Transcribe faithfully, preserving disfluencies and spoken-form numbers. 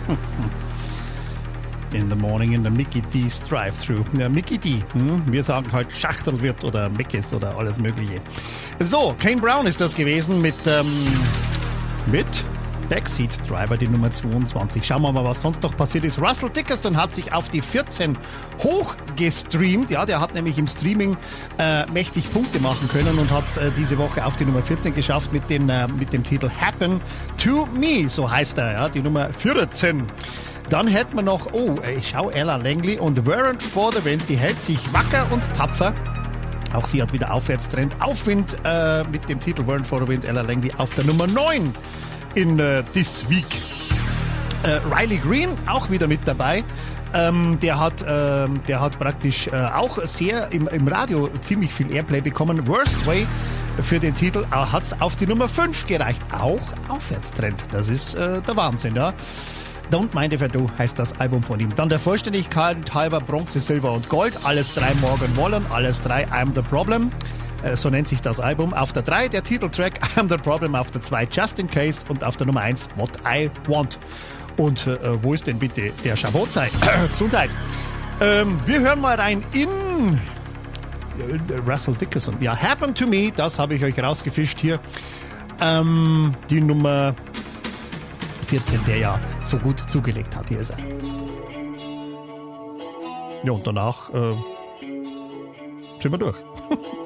In the morning in the Mickey D's Drive-Thru. Ja, Mickey D. Hm? Wir sagen halt Schachtelwirt oder Mickey's oder alles Mögliche. So, Kane Brown ist das gewesen mit, ähm, mit Backseat Driver, die Nummer zweiundzwanzig. Schauen wir mal, was sonst noch passiert ist. Russell Dickerson hat sich auf die vierzehn hochgestreamt. Ja, der hat nämlich im Streaming äh, mächtig Punkte machen können und hat es äh, diese Woche auf die Nummer vierzehn geschafft mit, den, äh, mit dem Titel Happen to Me. So heißt er, ja, die Nummer vierzehn. Dann hätten wir noch, oh, ich schau, Ella Langley und Warrant for the Wind, die hält sich wacker und tapfer. Auch sie hat wieder Aufwärtstrend. Aufwind äh, mit dem Titel Warrant for the Wind, Ella Langley auf der Nummer neun in äh, This Week. Äh, Riley Green auch wieder mit dabei. Ähm, der hat, ähm, der hat praktisch äh, auch sehr im, im Radio ziemlich viel Airplay bekommen. Worst Way für den Titel äh, hat es auf die Nummer fünf gereicht. Auch Aufwärtstrend. Das ist äh, der Wahnsinn, ja. Don't Mind If I Do heißt das Album von ihm. Dann der Vollständigkeit halber Bronze, Silber und Gold. Alles drei Morgan Wallen, alles drei I'm the Problem. Äh, so nennt sich das Album. Auf der drei der Titeltrack I'm the Problem, auf der zwei Just In Case und auf der Nummer eins What I Want. Und äh, wo ist denn bitte der Schabot-Zeit? Gesundheit. Ähm, wir hören mal rein in äh, Russell Dickerson. Ja, Happen to Me, das habe ich euch rausgefischt hier. Ähm, die Nummer vierzehn, der ja so gut zugelegt hat. Hier ist er. Ja, und danach äh, sind wir durch.